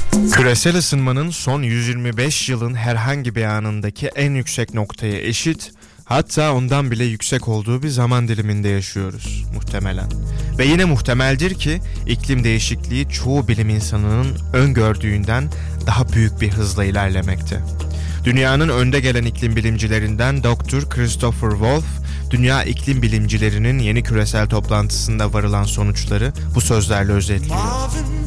Küresel ısınmanın son 125 yılın herhangi bir anındaki en yüksek noktaya eşit, hatta ondan bile yüksek olduğu bir zaman diliminde yaşıyoruz muhtemelen. Ve yine muhtemeldir ki iklim değişikliği çoğu bilim insanının öngördüğünden daha büyük bir hızla ilerlemekte. Dünyanın önde gelen iklim bilimcilerinden Dr. Christopher Wolff, dünya iklim bilimcilerinin yeni küresel toplantısında varılan sonuçları bu sözlerle özetliyor.